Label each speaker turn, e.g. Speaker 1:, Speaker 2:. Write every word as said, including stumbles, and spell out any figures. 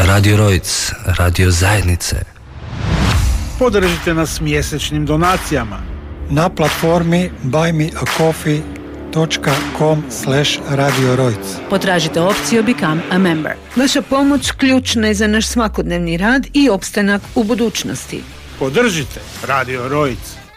Speaker 1: Radio Rojc, radio zajednice.
Speaker 2: Podržite nas mjesečnim donacijama
Speaker 3: na platformi buy me a coffee dot com slash radio rojc.
Speaker 4: Potražite opciju Become a Member. Vaša pomoć ključna je za naš svakodnevni rad i opstanak u budućnosti.
Speaker 2: Podržite Radio Rojc.